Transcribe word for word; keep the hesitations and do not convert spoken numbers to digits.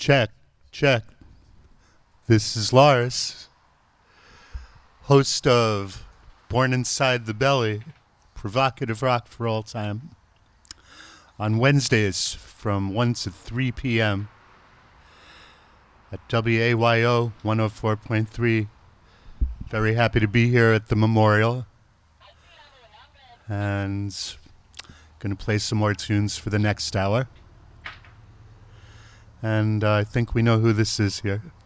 Check, check. This is Lars, host of Born Inside the Belly, provocative rock for all time, on Wednesdays from one to three p.m. at W A Y O one oh four point three. Very happy to be here at the Memorial, and going to play some more tunes for the next hour. And uh, I think we know who this is here.